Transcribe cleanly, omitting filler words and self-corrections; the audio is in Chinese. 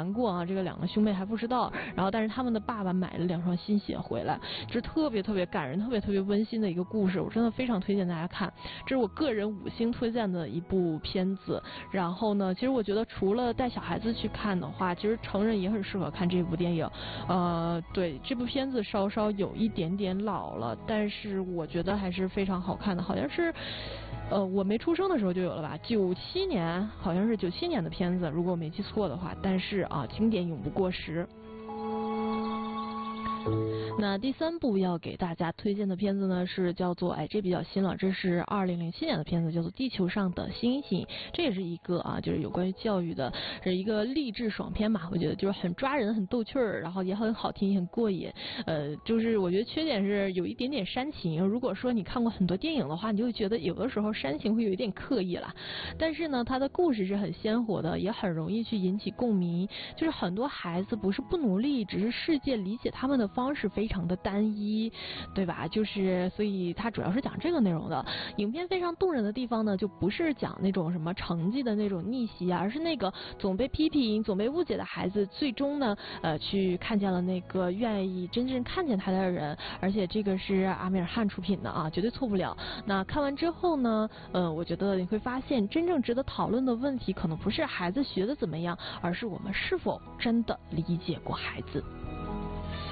难过啊，这个2个兄妹还不知道，然后但是他们的爸爸买了2双新鞋回来，就是特别感人、特别温馨的一个故事，我真的非常推荐大家看，这是我个人5星推荐的一部片子。然后呢，其实我觉得除了带小孩子去看的话，其实成人也很适合看这部电影。对，这部片子稍稍有一点点老了，但是我觉得还是非常好看的，好像是我没出生的时候就有了吧，97年，好像是97年的片子，如果我没记错的话，但是经典永不过时。那第3部要给大家推荐的片子呢，是叫做这比较新了，这是2007年的片子，叫做《地球上的星星》，这也是一个就是有关于教育的，是一个励志爽片吧，我觉得就是很抓人、很逗趣儿，然后也很好听、也很过瘾。就是我觉得缺点是有一点点煽情，如果说你看过很多电影的话，你就会觉得有的时候煽情会有一点刻意了。但是呢，它的故事是很鲜活的，也很容易去引起共鸣。就是很多孩子不是不努力，只是世界理解他们的方式非常的单一，对吧？就是所以它主要是讲这个内容的。影片非常动人的地方呢，就不是讲那种什么成绩的那种逆袭而是那个总被批评、总被误解的孩子，最终呢，去看见了那个愿意真正看见他的人，而且这个是阿米尔汗出品的绝对错不了。那看完之后呢，我觉得你会发现，真正值得讨论的问题，可能不是孩子学的怎么样，而是我们是否真的理解过孩子。